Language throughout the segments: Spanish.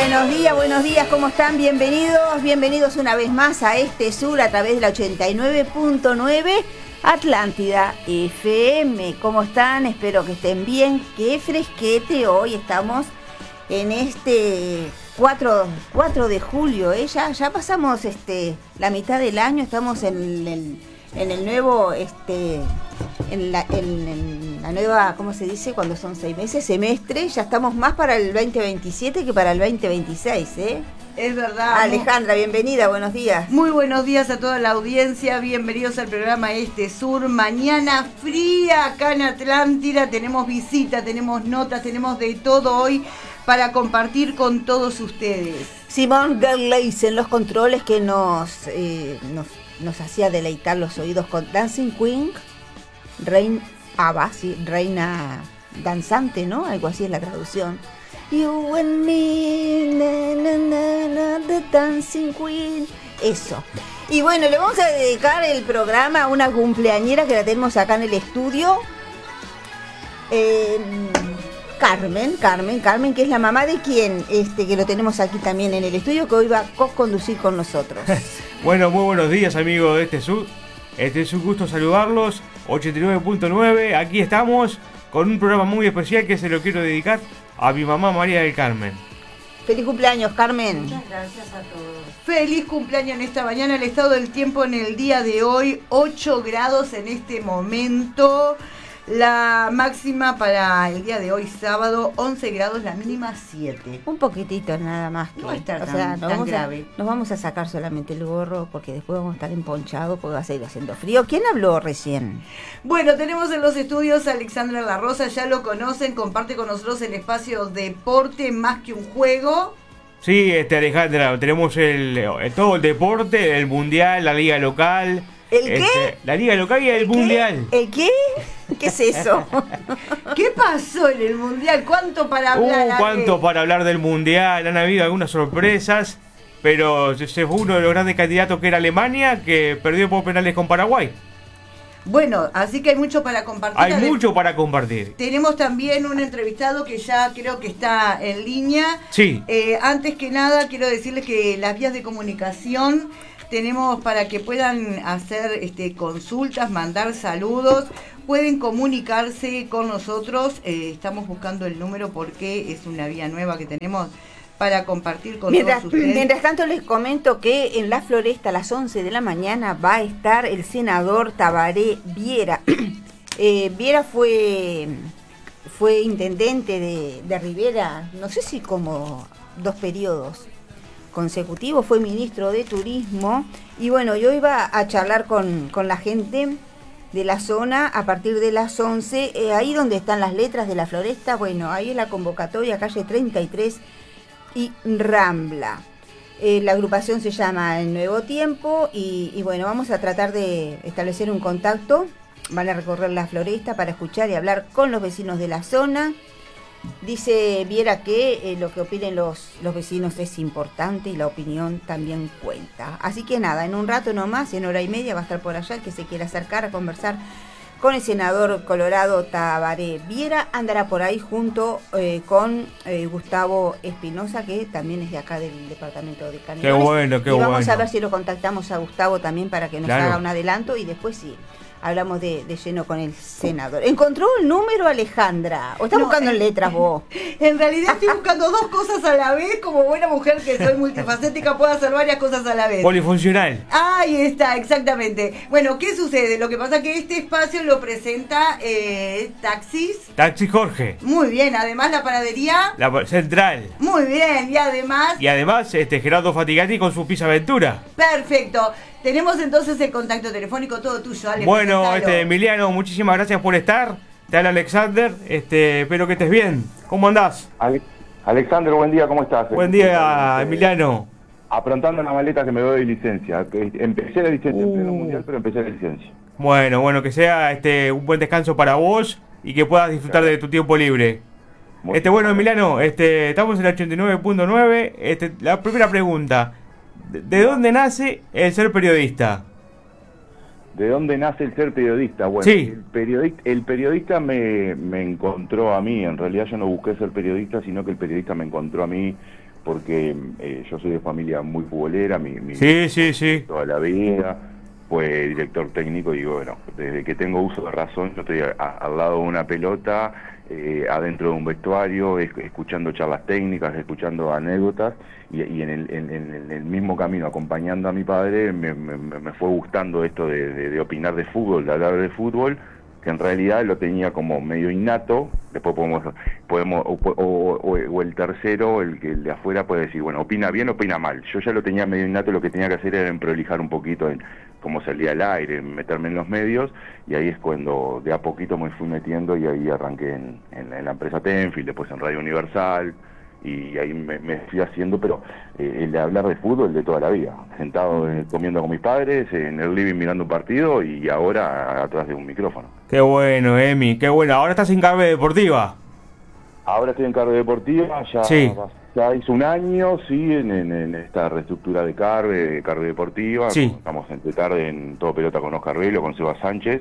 buenos días, ¿cómo están? Bienvenidos una vez más a Este Sur a través de la 89.9 Atlántida FM. ¿Cómo están? Espero que estén bien. Qué fresquete hoy estamos en este 4 de julio, ¿eh? Ya pasamos la mitad del año, estamos en el nuevo, en la nueva, ¿cómo se dice? Cuando son 6 meses, semestre, ya estamos más para el 2027 que para el 2026, ¿eh? Es verdad. Alejandra, bienvenida, buenos días. Muy buenos días a toda la audiencia, bienvenidos al programa Este Sur. Mañana fría acá en Atlántida, tenemos visita, tenemos notas, tenemos de todo hoy para compartir con todos ustedes. Simón Gerleis en los controles que nos hacía deleitar los oídos con Dancing Queen, reina danzante, ¿no? Algo así es la traducción. You and me, na, na, na, na, the dancing queen. Eso. Y bueno, le vamos a dedicar el programa a una cumpleañera que la tenemos acá en el estudio. Carmen, que es la mamá de quien, que lo tenemos aquí también en el estudio, que hoy va a co-conducir con nosotros. Bueno, muy buenos días, amigos de Este Sur. Es un gusto saludarlos. 89.9, aquí estamos con un programa muy especial que se lo quiero dedicar a mi mamá María del Carmen. Feliz cumpleaños, Carmen. Muchas gracias a todos. Feliz cumpleaños en esta mañana. El estado del tiempo en el día de hoy, 8 grados en este momento. La máxima para el día de hoy, sábado, 11 grados, la mínima 7. Un poquitito nada más. No está tan grave. Nos vamos a sacar solamente el gorro porque después vamos a estar emponchados porque va a seguir haciendo frío. ¿Quién habló recién? Bueno, tenemos en los estudios a Alexandra La Rosa, ya lo conocen, comparte con nosotros el espacio Deporte Más que un Juego. Sí, Alejandra, tenemos todo el deporte, el mundial, la liga local. ¿El qué? La liga local y el mundial. ¿El qué? ¿Qué es eso? ¿Qué pasó en el mundial? ¿Cuánto para hablar? ¿Cuánto para hablar del mundial? Han habido algunas sorpresas, pero se fue uno de los grandes candidatos que era Alemania, que perdió por penales con Paraguay. Bueno, así que hay mucho para compartir. Hay mucho para compartir. Tenemos también un entrevistado que ya creo que está en línea. Sí. Antes que nada, quiero decirles que las vías de comunicación tenemos para que puedan hacer consultas, mandar saludos. Pueden comunicarse con nosotros. Estamos buscando el número porque es una vía nueva que tenemos para compartir con todos ustedes. Mientras tanto les comento que en la Floresta a las 11 de la mañana va a estar el senador Tabaré Viera. Viera fue intendente de Rivera, no sé si como 2 periodos consecutivos, fue ministro de Turismo. Y bueno, yo iba a charlar con la gente de la zona a partir de las 11, ahí donde están las letras de la Floresta. Bueno, ahí es la convocatoria, calle 33 y Rambla. La agrupación se llama El Nuevo Tiempo y bueno, vamos a tratar de establecer un contacto. Van a recorrer la Floresta para escuchar y hablar con los vecinos de la zona. Dice Viera que lo que opinen los vecinos es importante y la opinión también cuenta. Así que nada, en un rato nomás, en hora y media va a estar por allá el que se quiera acercar a conversar con el senador colorado Tabaré Viera. Andará por ahí junto con Gustavo Espinosa, que también es de acá del departamento de Canelones. Qué bueno. Y vamos a ver si lo contactamos a Gustavo también para que nos haga un adelanto y después sí. Hablamos de lleno con el senador. ¿Encontró el número, Alejandra? ¿O está buscando en letras vos? En realidad estoy buscando 2 cosas a la vez. Como buena mujer que soy multifacética, puedo hacer varias cosas a la vez. Polifuncional. Ahí está, exactamente. Bueno, ¿qué sucede? Lo que pasa es que este espacio lo presenta Taxis. Taxi Jorge. Muy bien, además la panadería. La central. Muy bien, y además Gerardo Fatigati con su Pizza Aventura. Perfecto. Tenemos entonces el contacto telefónico todo tuyo, Ale. Bueno, Emiliano, muchísimas gracias por estar. Te habla Alexander, espero que estés bien. ¿Cómo andás? Alexander, buen día, ¿cómo estás? Buen día, Emiliano. Aprontando una maleta que me doy de licencia. Empecé la licencia en pleno mundial, pero empecé la licencia. Bueno, que sea un buen descanso para vos y que puedas disfrutar de tu tiempo libre. Bueno, Emiliano, estamos en la 89.9. La primera pregunta. ¿De dónde nace el ser periodista? ¿De dónde nace el ser periodista? Bueno, sí. el periodista me encontró a mí. En realidad yo no busqué ser periodista, sino que el periodista me encontró a mí porque yo soy de familia muy futbolera, Sí. toda la vida fue director técnico, y digo, bueno, desde que tengo uso de razón, yo estoy al lado de una pelota, adentro de un vestuario, escuchando charlas técnicas, escuchando anécdotas, y en el mismo camino, acompañando a mi padre, me fue gustando esto de opinar de fútbol, de hablar de fútbol, que en realidad lo tenía como medio innato. Después podemos o el tercero, el de afuera, puede decir, bueno, opina bien, opina mal. Yo ya lo tenía medio innato, lo que tenía que hacer era prolijar un poquito en cómo salía al aire, en meterme en los medios, y ahí es cuando de a poquito me fui metiendo, y ahí arranqué en la empresa Tenfield, después en Radio Universal, y ahí me fui haciendo, pero el de hablar de fútbol de toda la vida, sentado comiendo con mis padres, en el living mirando un partido, y ahora atrás de un micrófono. Qué bueno, Emi, qué bueno. Ahora estás en Carve Deportiva. Ahora estoy en Carve Deportiva, ya hice un año, sí, en esta reestructura de Carve Deportiva. Sí. Estamos entre tarde en Todo Pelota con Oscar Velo, con Seba Sánchez,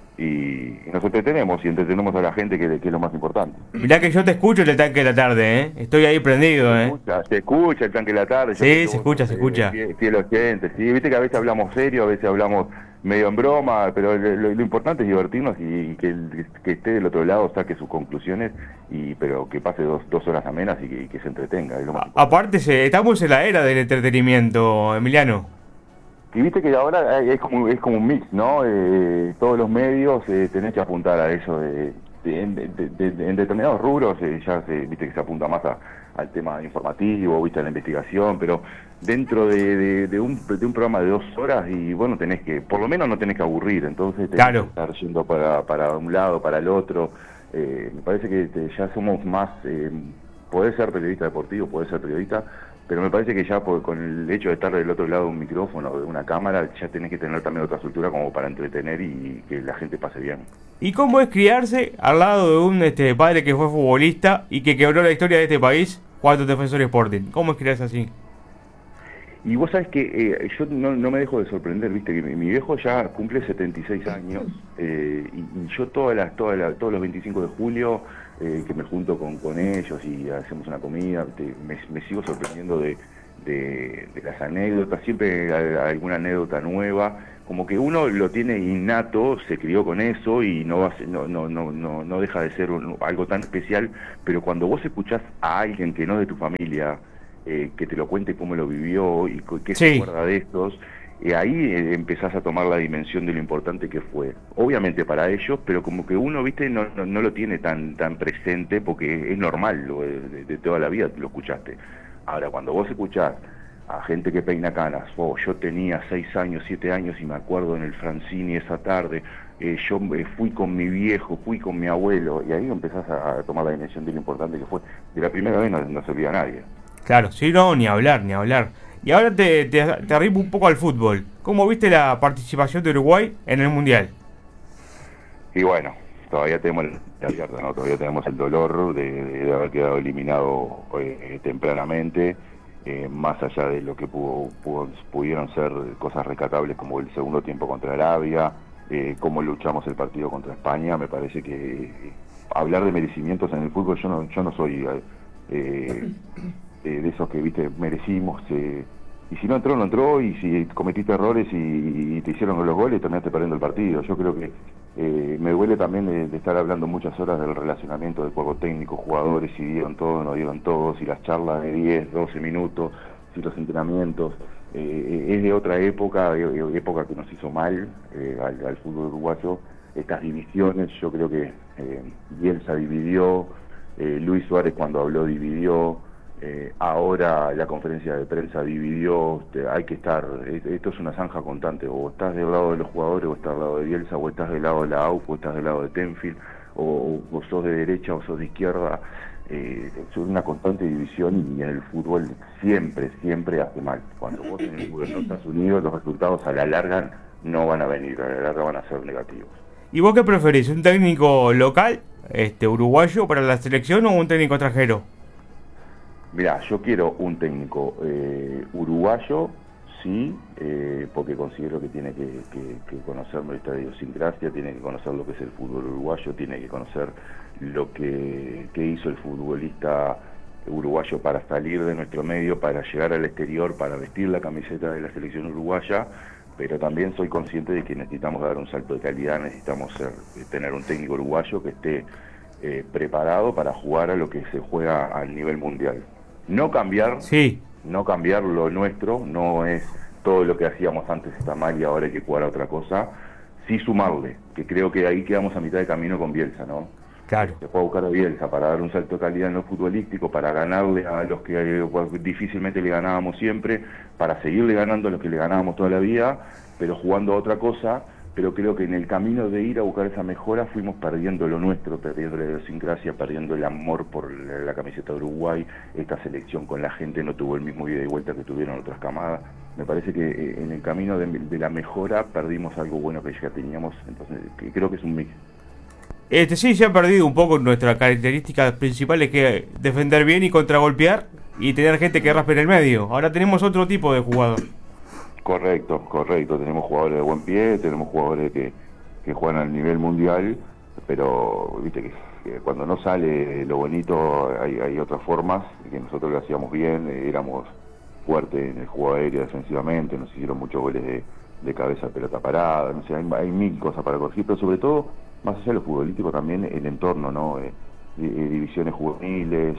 y nos entretenemos a la gente, que es lo más importante. Mirá que yo te escucho en el tanque de la tarde, ¿eh? Estoy ahí prendido, Se escucha el tanque de la tarde. Sí, se escucha. Fiel oyente, sí, viste que a veces hablamos serio, a veces hablamos medio en broma, pero lo importante es divertirnos, y que esté del otro lado saque sus conclusiones, pero que pase dos horas amenas, y que se entretenga. Es lo más importante. Aparte, estamos en la era del entretenimiento, Emiliano. Y viste que ahora es como un mix, ¿no? Todos los medios tenés que apuntar a eso en determinados rubros, viste que se apunta más al tema informativo, viste, a la investigación, pero dentro de un programa de 2 horas, y bueno, por lo menos no tenés que aburrir, entonces tenés que estar yendo para un lado, para el otro. Me parece que ya somos más, podés ser periodista deportivo, podés ser periodista, pero me parece que ya con el hecho de estar del otro lado de un micrófono o de una cámara, ya tenés que tener también otra estructura como para entretener y que la gente pase bien. ¿Y cómo es criarse al lado de un padre que fue futbolista y que quebró la historia de este país, Cuatro Defensor Sporting? ¿Cómo es criarse así? Y vos sabés que yo no me dejo de sorprender, viste, que mi viejo ya cumple 76 años, y yo todos los 25 de julio, que me junto con ellos y hacemos una comida, me sigo sorprendiendo de las anécdotas, siempre alguna anécdota nueva, como que uno lo tiene innato, se crió con eso, y no deja de ser algo tan especial, pero cuando vos escuchás a alguien que no es de tu familia, que te lo cuente cómo lo vivió y qué se acuerda de estos, ahí empezás a tomar la dimensión de lo importante que fue. Obviamente para ellos, pero como que uno, viste, no lo tiene tan presente, porque es normal, de toda la vida lo escuchaste. Ahora, cuando vos escuchás a gente que peina canas, yo tenía 6 años, 7 años, y me acuerdo en el Francini esa tarde, yo fui con mi viejo, fui con mi abuelo, y ahí empezás a tomar la dimensión de lo importante que fue. De la primera vez no se olvida a nadie. Claro, sí, no, ni hablar. Y ahora te arribo un poco al fútbol. ¿Cómo viste la participación de Uruguay en el Mundial? Y bueno, todavía tenemos todavía tenemos el dolor de haber quedado eliminado tempranamente, más allá de lo que pudieron ser cosas rescatables, como el segundo tiempo contra Arabia, cómo luchamos el partido contra España. Me parece que hablar de merecimientos en el fútbol, yo no soy de esos que, viste, merecimos, y si no entró, y si cometiste errores y te hicieron los goles, terminaste perdiendo el partido. Yo creo que me duele también de estar hablando muchas horas del relacionamiento del cuerpo técnico, jugadores, si dieron todo, no dieron todo, si las charlas de 10, 12 minutos, si los entrenamientos. Es de otra época que nos hizo mal al fútbol uruguayo, estas divisiones. Yo creo que Bielsa dividió, Luis Suárez cuando habló dividió, ahora la conferencia de prensa dividió. Hay que estar, esto es una zanja constante, o estás del lado de los jugadores, o estás del lado de Bielsa, o estás del lado de la AUF, o estás del lado de Tenfield, o sos de derecha o sos de izquierda. Es una constante división, y en el fútbol siempre hace mal. Cuando vos en el fútbol no estás unido, los resultados a la larga no van a venir, a la larga van a ser negativos. ¿Y vos qué preferís? ¿Un técnico local, uruguayo para la selección, o un técnico extranjero? Mirá, yo quiero un técnico uruguayo, sí, porque considero que tiene que conocer nuestra idiosincrasia, tiene que conocer lo que es el fútbol uruguayo, tiene que conocer lo que hizo el futbolista uruguayo para salir de nuestro medio, para llegar al exterior, para vestir la camiseta de la selección uruguaya, pero también soy consciente de que necesitamos dar un salto de calidad, necesitamos tener un técnico uruguayo que esté preparado para jugar a lo que se juega a nivel mundial. No cambiar lo nuestro, no es todo lo que hacíamos antes está mal y ahora hay que jugar a otra cosa, sí sumarle, que creo que ahí quedamos a mitad de camino con Bielsa, ¿no? Claro. Se puede buscar a Bielsa para dar un salto de calidad en lo futbolístico, para ganarle a los que difícilmente le ganábamos siempre, para seguirle ganando a los que le ganábamos toda la vida, pero jugando a otra cosa. Pero creo que en el camino de ir a buscar esa mejora fuimos perdiendo lo nuestro, perdiendo la idiosincrasia, perdiendo el amor por la camiseta de Uruguay. Esta selección con la gente no tuvo el mismo ida y vuelta que tuvieron otras camadas. Me parece que en el camino de la mejora perdimos algo bueno que ya teníamos, entonces creo que es un mix. Sí, se ha perdido un poco nuestras características principales, que es defender bien y contragolpear y tener gente que raspe en el medio. Ahora tenemos otro tipo de jugador. Correcto. Tenemos jugadores de buen pie, tenemos jugadores que juegan al nivel mundial, pero viste que cuando no sale lo bonito hay otras formas, que nosotros lo hacíamos bien, éramos fuertes en el juego aéreo defensivamente, nos hicieron muchos goles de cabeza de pelota parada, no sé, hay mil cosas para corregir, pero sobre todo, más allá de lo futbolístico, también el entorno, ¿no? Divisiones juveniles,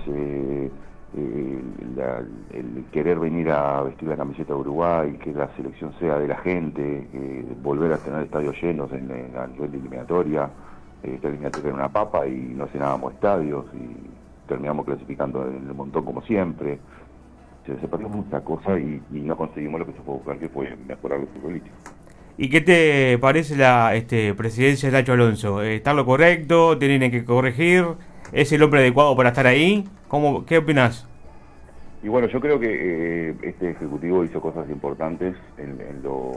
el querer venir a vestir la camiseta de Uruguay, que la selección sea de la gente, volver a tener estadios llenos a nivel de eliminatoria. Esta eliminatoria era una papa y no llenábamos estadios y terminamos clasificando en el montón como siempre. Se perdió mucha cosa y no conseguimos lo que se fue a buscar, que fue mejorar lo futbolístico. ¿Y qué te parece la presidencia de Nacho Alonso? ¿Está lo correcto? ¿Tienen que corregir? ¿Es el hombre adecuado para estar ahí? ¿Qué opinás? Y bueno, yo creo que este ejecutivo hizo cosas importantes en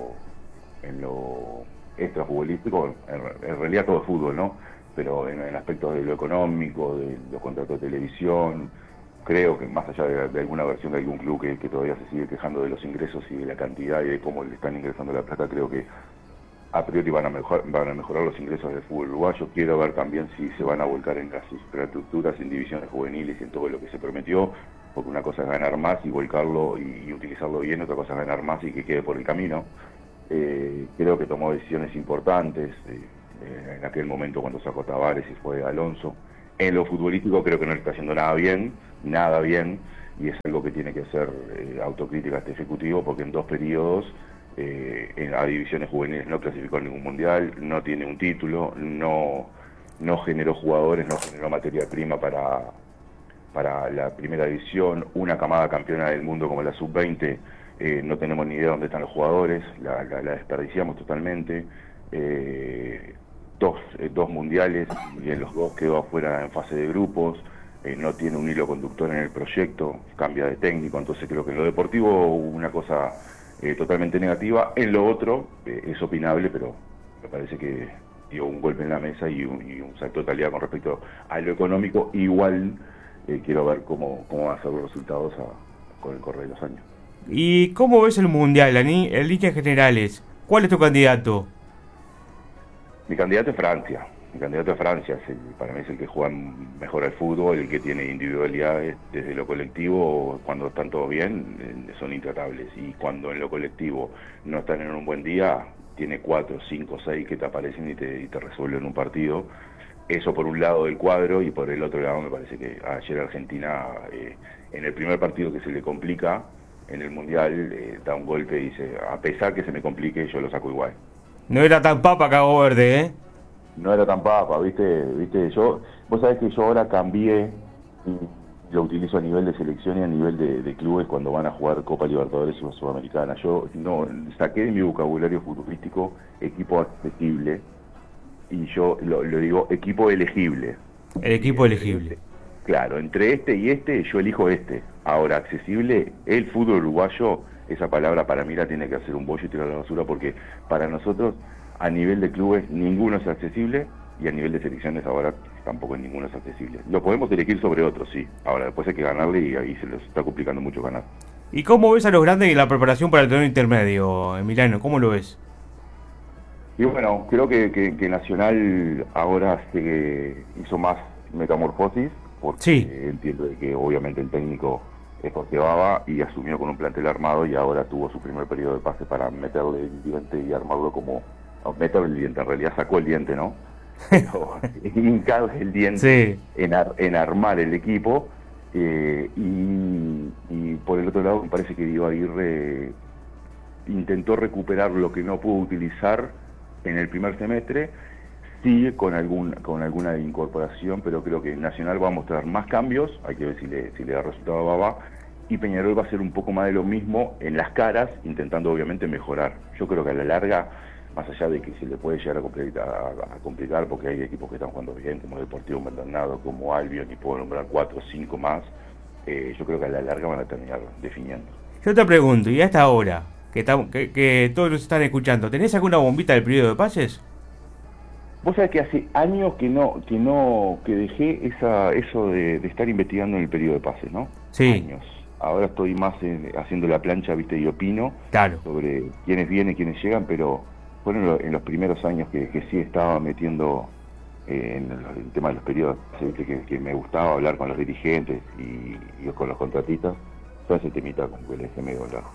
lo extrafutbolístico, en realidad todo es fútbol, ¿no? Pero en aspectos de lo económico, de los contratos de televisión, creo que más allá de alguna versión de algún club que todavía se sigue quejando de los ingresos y de la cantidad y de cómo le están ingresando la plata, creo que a priori van a mejorar los ingresos del fútbol uruguayo. Quiero ver también si se van a volcar en las infraestructuras, en divisiones juveniles y en todo lo que se prometió, porque una cosa es ganar más y volcarlo y utilizarlo bien, otra cosa es ganar más y que quede por el camino. Creo que tomó decisiones importantes en aquel momento cuando sacó Tavares y fue Alonso. En lo futbolístico creo que no le está haciendo nada bien, y es algo que tiene que hacer autocrítica este ejecutivo, porque en 2 periodos a divisiones juveniles no clasificó a ningún mundial, no tiene un título, no generó jugadores, no generó materia prima para la primera división, una camada campeona del mundo como la sub-20, no tenemos ni idea dónde están los jugadores, la desperdiciamos totalmente. Dos mundiales y en los 2 quedó afuera en fase de grupos, no tiene un hilo conductor en el proyecto, cambia de técnico, entonces creo que en lo deportivo una cosa totalmente negativa, en lo otro es opinable, pero me parece que dio un golpe en la mesa y un salto de calidad con respecto a lo económico. Igual quiero ver cómo van a ser los resultados con el correr de los años. ¿Y cómo ves el mundial en líneas generales? ¿Cuál es tu candidato? Mi candidato es Francia. Para mí es el que juega mejor al fútbol, el que tiene individualidades desde lo colectivo. Cuando están todos bien, son intratables. Y cuando en lo colectivo no están en un buen día, tiene 4, 5, 6 que te aparecen y te resuelven un partido. Eso por un lado del cuadro, y por el otro lado me parece que ayer Argentina, en el primer partido que se le complica en el Mundial, da un golpe y dice, a pesar que se me complique, yo lo saco igual. No era tan papa Cabo Verde, ¿eh? No era tan papa, ¿viste? Vos sabés que yo ahora cambié, y lo utilizo a nivel de selección y a nivel de clubes cuando van a jugar Copa Libertadores o Sudamericana. Yo no saqué de mi vocabulario futbolístico equipo accesible, y yo lo digo equipo elegible. El equipo elegible. Claro, entre este y este, yo elijo este. Ahora, accesible, el fútbol uruguayo, esa palabra para mí la tiene que hacer un bollo y tirar a la basura, porque para nosotros, a nivel de clubes, ninguno es accesible, y a nivel de selecciones ahora tampoco ninguno es accesible. Lo podemos elegir sobre otros, sí. Ahora, después hay que ganarle y ahí se les está complicando mucho ganar. ¿Y cómo ves a los grandes en la preparación para el torneo intermedio, Emiliano? ¿Cómo lo ves? Y bueno, creo que Nacional ahora hizo más metamorfosis, porque Sí. entiendo de que obviamente el técnico es Jorge Baba y asumió con un plantel armado y ahora tuvo su primer periodo de pase para meterle el diente y armarlo como... No, meterle el diente, en realidad sacó el diente, ¿no? Pero hincarle el diente en armar el equipo, y por el otro lado me parece que Ibaguirre intentó recuperar lo que no pudo utilizar en el primer semestre, sigue con alguna incorporación, pero creo que Nacional va a mostrar más cambios, hay que ver si le da resultado a Baba, y Peñarol va a hacer un poco más de lo mismo en las caras, intentando obviamente mejorar. Yo creo que a la larga, más allá de que se le puede llegar a complicar, porque hay equipos que están jugando bien, como Deportivo Maldonado, como Albion, y puedo nombrar 4 o 5 más, yo creo que a la larga van a terminar definiendo. Yo te pregunto, y a esta hora, que todos los están escuchando, ¿tenés alguna bombita del periodo de pases? Vos sabés que hace años que dejé eso de estar investigando en el periodo de pases, ¿no? Sí. Años. Ahora estoy más haciendo la plancha, viste, y opino sobre quiénes vienen, quiénes llegan, pero fueron en los primeros años que sí estaba metiendo en el tema de los periodos, ¿viste? Que me gustaba hablar con los dirigentes y con los contratistas, todo ese temita con que le dejé medio largo.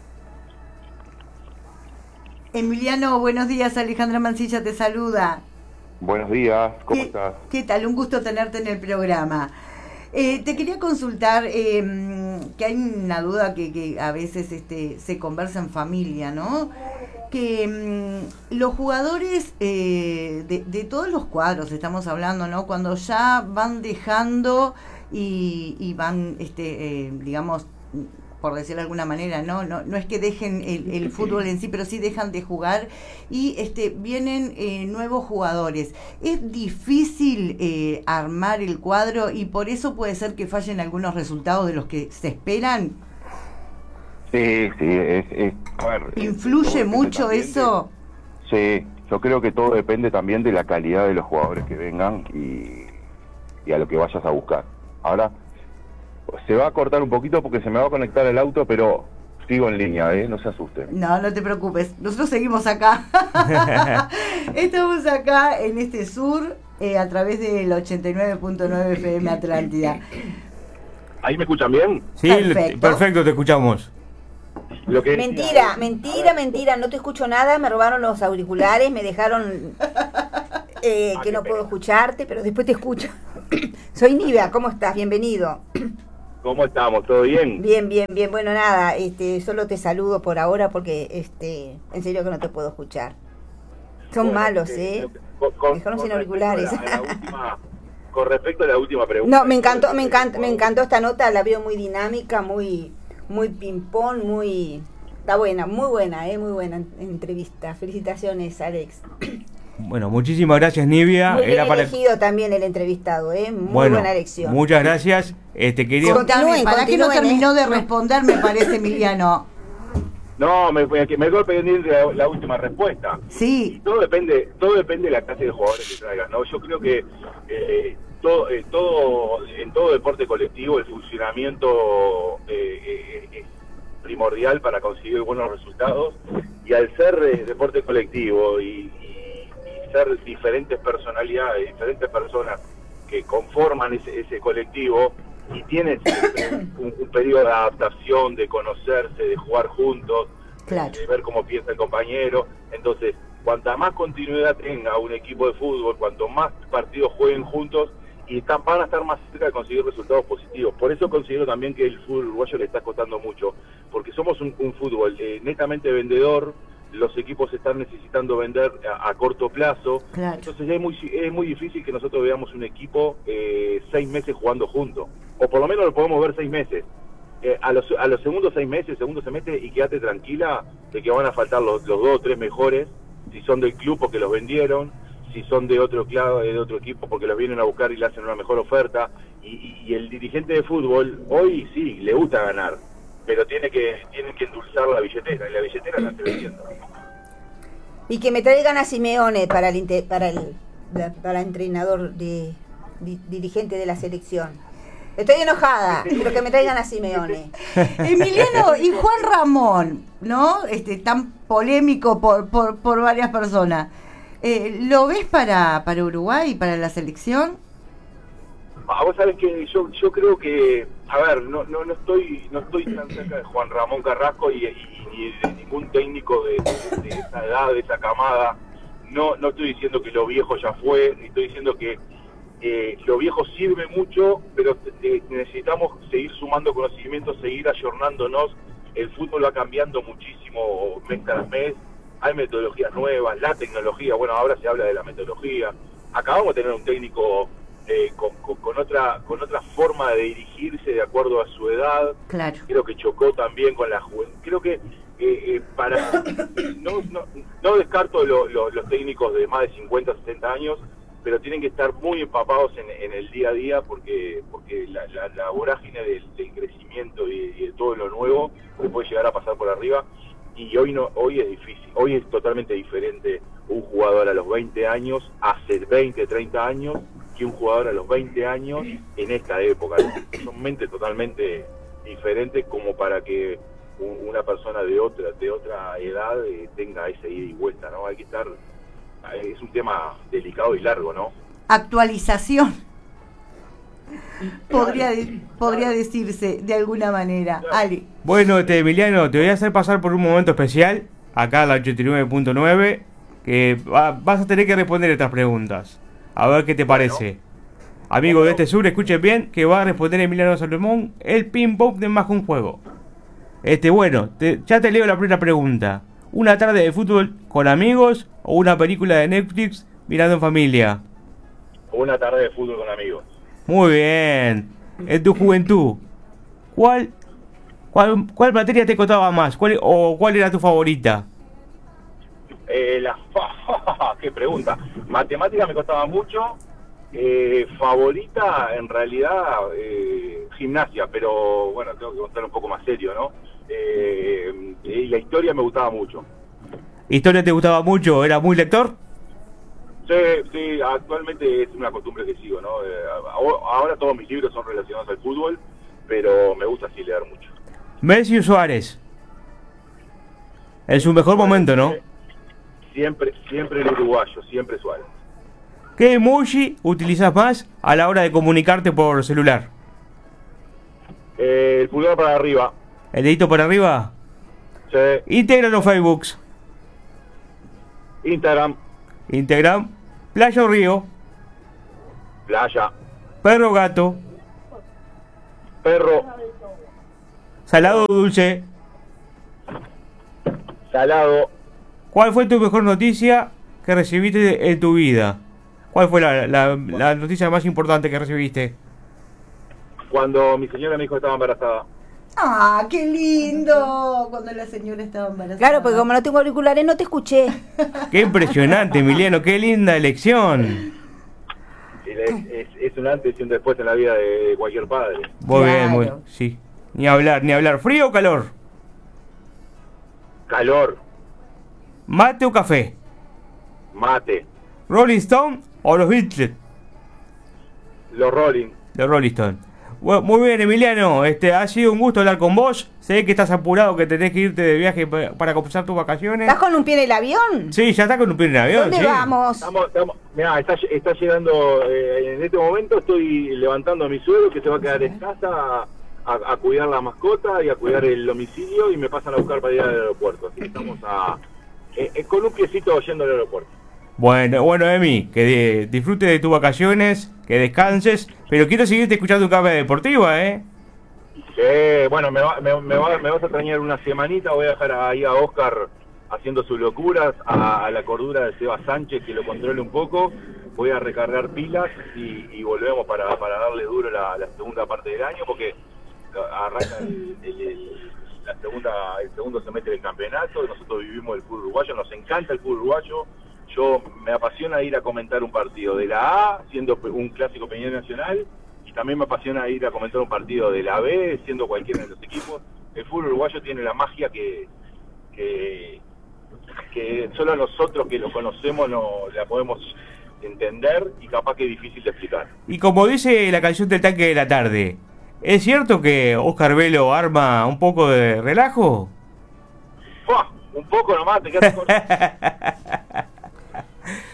Emiliano, buenos días, Alejandra Mancilla te saluda. Buenos días, ¿cómo estás? ¿Qué tal? Un gusto tenerte en el programa. Te quería consultar, que hay una duda que a veces se conversa en familia, ¿no? Que los jugadores de todos los cuadros, estamos hablando, ¿no? Cuando ya van dejando y van, digamos, por decirlo de alguna manera, no es que dejen el fútbol en sí, pero sí dejan de jugar y vienen nuevos jugadores. Es difícil armar el cuadro y por eso puede ser que fallen algunos resultados de los que se esperan. Sí, a ver, ¿Influye mucho eso? Sí, yo creo que todo depende también de la calidad de los jugadores que vengan y a lo que vayas a buscar. Ahora, se va a cortar un poquito porque se me va a conectar el auto, pero sigo en línea, no se asusten. No te preocupes, nosotros seguimos acá. Estamos acá en sur, a través del 89.9 FM Atlántida. ¿Ahí me escuchan bien? Sí, perfecto, te escuchamos. Mentira, no te escucho nada, me robaron los auriculares, me dejaron que no puedo escucharte, pero después te escucho. Soy Nivea, ¿cómo estás? Bienvenido. ¿Cómo estamos? ¿Todo bien? Bien. Bueno, nada, solo te saludo por ahora porque en serio que no te puedo escuchar. Son malos, Dejaron sin auriculares. Con respecto a la última pregunta. No, me encantó esta nota, la veo muy dinámica, muy ping-pong, está buena, muy buena entrevista. Felicitaciones, Alex. Bueno, muchísimas gracias, Nivea. Muy bien elegido también el entrevistado, muy buena elección. Muchas gracias. Continúen, ¿para qué no terminó de responder, me parece, Emiliano? No, me quedo pendiente la última respuesta. Sí. Todo depende de la clase de jugadores que traigan, ¿no? Yo creo que en todo deporte colectivo el funcionamiento es primordial para conseguir buenos resultados, y al ser deporte colectivo y ser diferentes personalidades, diferentes personas que conforman ese colectivo y tienen un periodo de adaptación, de conocerse, de jugar juntos, claro, de ver cómo piensa el compañero. Entonces, cuanta más continuidad tenga un equipo de fútbol, cuanto más partidos jueguen juntos, van a estar más cerca de conseguir resultados positivos. Por eso considero también que el fútbol uruguayo le está costando mucho, porque somos un fútbol netamente vendedor. Los equipos están necesitando vender a corto plazo, claro. Entonces es muy difícil que nosotros veamos un equipo 6 meses jugando juntos, o por lo menos lo podemos ver 6 meses. A los segundos 6 meses, segundo semestre, y quédate tranquila de que van a faltar los 2 o 3 mejores, si son del club porque los vendieron, si son de otro equipo porque los vienen a buscar y le hacen una mejor oferta, y el dirigente de fútbol hoy sí le gusta ganar, pero tienen que endulzar la billetera, y la billetera la está vendiendo. Y que me traigan a Simeone para entrenador dirigente de la selección. Estoy enojada, pero que me traigan a Simeone. Emiliano y Juan Ramón, ¿no? Tan polémico por varias personas. ¿Lo ves para Uruguay, para la selección? Vos sabés que yo creo que, a ver, no estoy tan cerca de Juan Ramón Carrasco y ni de ningún técnico de esa edad, de esa camada. No estoy diciendo que lo viejo ya fue, estoy diciendo que lo viejo sirve mucho, pero necesitamos seguir sumando conocimientos, seguir ayornándonos. El fútbol va cambiando muchísimo mes tras mes, hay metodologías nuevas, la tecnología, bueno, ahora se habla de la metodología. Acabamos de tener un técnico con otra forma de dirigirse de acuerdo a su edad. Claro. Creo que chocó también con la juventud. Creo que no descarto los técnicos de más de 50, 60 años, pero tienen que estar muy empapados en el día a día porque la vorágine del crecimiento y de todo lo nuevo se puede llegar a pasar por arriba. Y hoy es difícil, hoy es totalmente diferente un jugador a los 20 años, hace 20, 30 años, que un jugador a los 20 años en esta época. Son mentes totalmente diferentes como para que una persona de otra edad tenga esa ida y vuelta, ¿no? Hay que estar, es un tema delicado y largo, ¿no? Actualización. Podría decirse de alguna manera. Ali. Bueno, Emiliano, te voy a hacer pasar por un momento especial, acá a la 89.9, que vas a tener que responder estas preguntas. A ver qué te parece. Amigo de este sur, escuchen bien, que va a responder Emiliano Salomón el ping-pong de Más que un juego. Ya te leo la primera pregunta. ¿Una tarde de fútbol con amigos o una película de Netflix mirando en familia? Una tarde de fútbol con amigos. Muy bien. En tu juventud, ¿cuál materia te costaba más? ¿Cuál era tu favorita? Qué pregunta. Matemática me costaba mucho. Favorita, en realidad, gimnasia, pero bueno, tengo que contar un poco más serio, ¿no? Y la historia me gustaba mucho. ¿Historia te gustaba mucho? ¿Era muy lector? Sí, actualmente es una costumbre que sigo, ¿no? Ahora todos mis libros son relacionados al fútbol, pero me gusta así leer mucho. Messi o Suárez. En su mejor momento, ¿no? Siempre el uruguayo, siempre Suárez. ¿Qué emoji utilizas más a la hora de comunicarte por celular? El pulgar para arriba. ¿El dedito para arriba? Sí. ¿Instagram o Facebook? Instagram. ¿Playa o río? Playa. ¿Perro o gato? Perro. ¿Salado o dulce? Salado. ¿Cuál fue tu mejor noticia que recibiste en tu vida? ¿Cuál fue la noticia más importante que recibiste? Cuando mi señora me dijo que estaba embarazada. ¡Ah, qué lindo! Cuando la señora estaba embarazada. Claro, porque como no tengo auriculares no te escuché. ¡Qué impresionante, Emiliano! ¡Qué linda elección! Es un antes y un después en la vida de cualquier padre. Muy bien, Claro. sí. Ni hablar. ¿Frío o calor? Calor. ¿Mate o café? Mate. ¿Rolling Stone o los Beatles? Los Rolling. Los Rolling Stone. Bueno, muy bien, Emiliano. Ha sido un gusto hablar con vos. Sé que estás apurado, que tenés que irte de viaje para compensar tus vacaciones. ¿Estás con un pie en el avión? Sí, ya está con un pie en el avión. ¿Dónde sí. vamos? Mirá, está llegando, en este momento estoy levantando a mi suegro que se va a quedar en casa a cuidar la mascota y a cuidar el domicilio y me pasan a buscar para ir al aeropuerto. Así que estamos con un piecito yendo al aeropuerto. Bueno, Emi, que disfrutes de tus vacaciones, que descanses, pero quiero seguirte escuchando tu capa deportiva, ¿eh? Bueno, me vas a extrañar una semanita, voy a dejar ahí a Oscar haciendo sus locuras, a la cordura de Seba Sánchez que lo controle un poco, voy a recargar pilas y volvemos para darle duro la segunda parte del año, porque arranca el segundo semestre del campeonato, nosotros vivimos el fútbol uruguayo, nos encanta el fútbol uruguayo. Yo me apasiona ir a comentar un partido de la A, siendo un clásico Peñarol Nacional, y también me apasiona ir a comentar un partido de la B, siendo cualquiera de los equipos. El fútbol uruguayo tiene la magia que solo nosotros que lo conocemos no la podemos entender y capaz que es difícil de explicar. Y como dice la canción del Tanque de la Tarde, ¿es cierto que Oscar Velo arma un poco de relajo? ¡Fua! Un poco nomás, te quedas corto.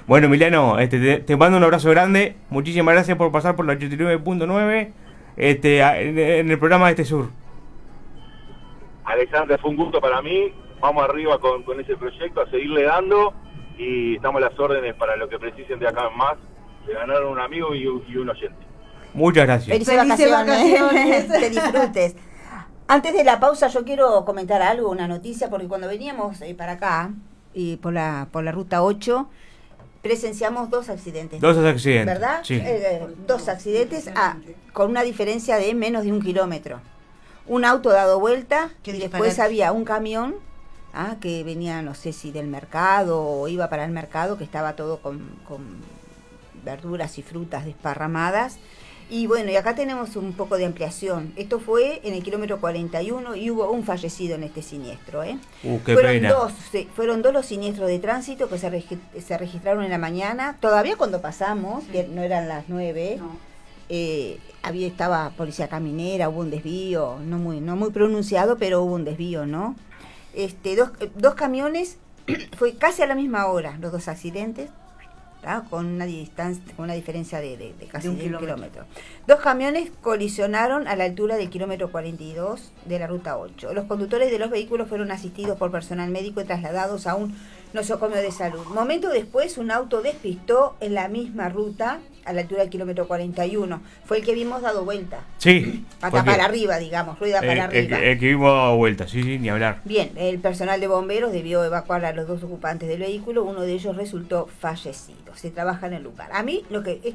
Bueno, Emiliano, te mando un abrazo grande. Muchísimas gracias por pasar por la 89.9 en el programa de Este Sur. Alexandra, fue un gusto para mí. Vamos arriba con ese proyecto, a seguirle dando, y estamos a las órdenes para lo que precisen de acá en más. Le ganaron un amigo y un oyente. Muchas gracias. Felices vacaciones. Que disfrutes. Antes de la pausa yo quiero comentar algo, una noticia, porque cuando veníamos para acá, y por la ruta 8, presenciamos 2 accidentes. 2 accidentes. ¿Verdad? Sí. 2 accidentes con una diferencia de menos de 1 kilómetro. Un auto dado vuelta y después había un camión que venía, no sé si del mercado o iba para el mercado, que estaba todo con verduras y frutas desparramadas. Y bueno, y acá tenemos un poco de ampliación. Esto fue en el kilómetro 41 y hubo un fallecido en este siniestro. Qué pena. Fueron 2 los siniestros de tránsito que se registraron en la mañana. Todavía cuando pasamos, que no eran las 9, estaba policía caminera, hubo un desvío, no muy pronunciado, pero hubo un desvío, ¿no? Dos camiones, fue casi a la misma hora los 2 accidentes. Con una diferencia de casi 1 kilómetro. 2 camiones colisionaron a la altura del kilómetro 42 de la ruta 8. Los conductores de los vehículos fueron asistidos por personal médico y trasladados a un nosocomio de salud. Momento después, un auto despistó en la misma ruta a la altura del kilómetro 41. Fue el que vimos dado vuelta. Sí. Pata para arriba, digamos, rueda para arriba. El que vimos dado vuelta, sí, ni hablar. Bien, el personal de bomberos debió evacuar a los 2 ocupantes del vehículo. Uno de ellos resultó fallecido. Se trabaja en el lugar. A mí,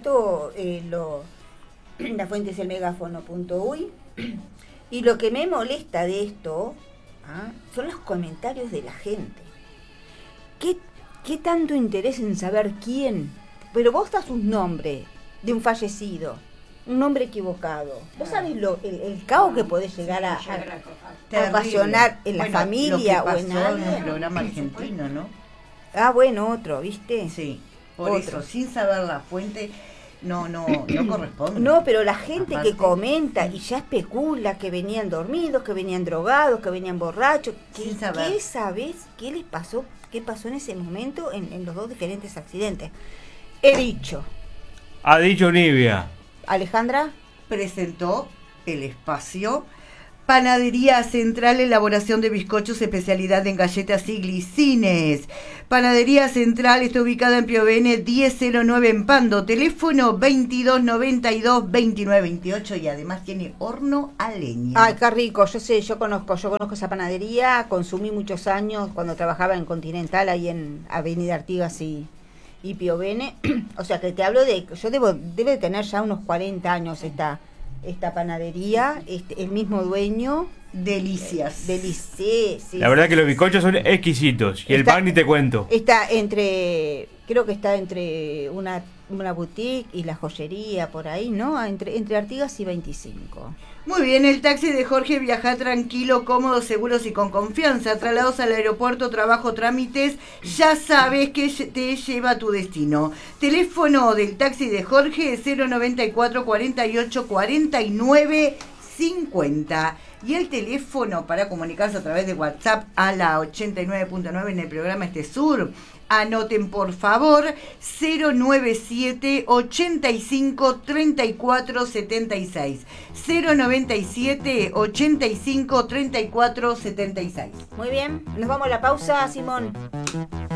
la fuente es el megáfono.uy. Y lo que me molesta de esto son los comentarios de la gente. ¿Qué tanto interés en saber quién? Pero vos das un nombre de un fallecido, un nombre equivocado. ¿Vos sabés el caos que podés llegar a ocasionar en la familia o en alguien? En un programa argentino, ¿no? Bueno, otro, ¿viste? Sí, por eso, sin saber la fuente, no corresponde. No, pero la gente que comenta y ya especula que venían dormidos, que venían drogados, que venían borrachos. ¿Qué sabés? ¿Qué les pasó? ¿Qué pasó en ese momento en los 2 diferentes accidentes? Ha dicho Nivia. Alejandra presentó el espacio Panadería Central, elaboración de bizcochos, especialidad en galletas y glicines. Panadería Central está ubicada en Piovene 1009 en Pando, teléfono 2292-2928 y además tiene horno a leña. Ay, qué rico, yo conozco esa panadería, consumí muchos años cuando trabajaba en Continental, ahí en Avenida Artigas y Piovene. O sea que te hablo debe tener ya unos 40 años esta panadería, el mismo dueño. Delicias. Sí. La verdad que los bizcochos son exquisitos. Y el pan ni te cuento. Creo que está entre una boutique y la joyería por ahí, ¿no? Entre Artigas y 25. Muy bien, el taxi de Jorge viaja tranquilo, cómodo, seguros y con confianza. Traslados al aeropuerto, trabajo, trámites, ya sabes que te lleva a tu destino. Teléfono del taxi de Jorge 094 48 49 50. Y el teléfono para comunicarse a través de WhatsApp a la 89.9 en el programa Este Sur. Anoten por favor 097 85 34 76. 097 85 34 76. Muy bien, nos vamos a la pausa, Simón.